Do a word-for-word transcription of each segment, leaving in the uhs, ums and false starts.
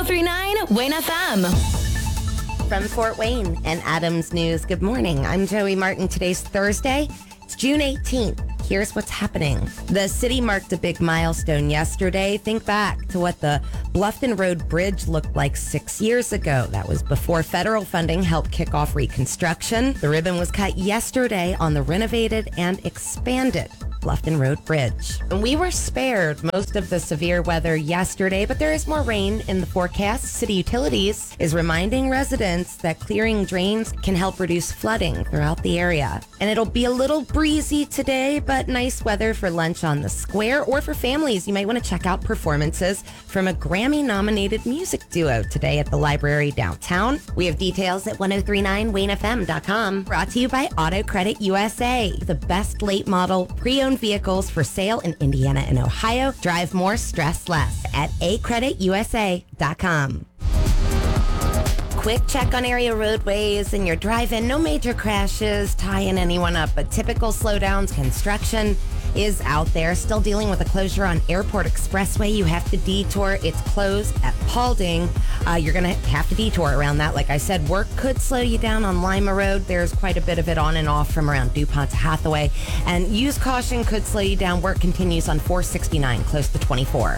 oh three point nine Wayne F M. From Fort Wayne and Adams News, good morning. I'm Joey Martin. Today's Thursday. It's June eighteenth. Here's what's happening. The city marked a big milestone yesterday. Think back to what the Bluffton Road Bridge looked like six years ago. That was before federal funding helped kick off reconstruction. The ribbon was cut yesterday on the renovated and expanded Bluffton Road Bridge. And we were spared most of the severe weather yesterday, but there is more rain in the forecast. City Utilities is reminding residents that clearing drains can help reduce flooding throughout the area. And it'll be a little breezy today, but nice weather for lunch on the square, or for families. You might want to check out performances from a Grammy-nominated music duo today at the library downtown. We have details at ten thirty-nine Wayne F M dot com. Brought to you by Auto Credit U S A, the best late model pre-owned vehicles for sale in Indiana and Ohio. Drive more, stress less at a credit u s a dot com. Quick check on area roadways and your drive-in. No major crashes tying anyone up, but typical slowdowns. Construction is out there. Still dealing with a closure on Airport Expressway. You have to detour. It's closed at Paulding. Uh, you're going to have to detour around that. Like I said, work could slow you down on Lima Road. There's quite a bit of it on and off from around DuPont to Hathaway. And use caution, could slow you down. Work continues on four sixty-nine, close to twenty-four.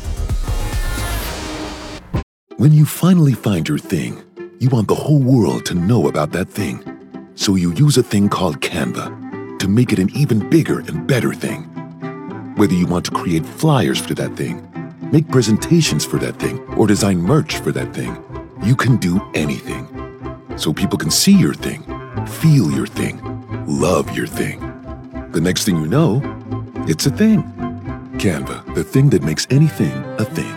When you finally find your thing, you want the whole world to know about that thing. So you use a thing called Canva to make it an even bigger and better thing. Whether you want to create flyers for that thing, make presentations for that thing, or design merch for that thing, you can do anything. So people can see your thing, feel your thing, love your thing. The next thing you know, it's a thing. Canva, the thing that makes anything a thing.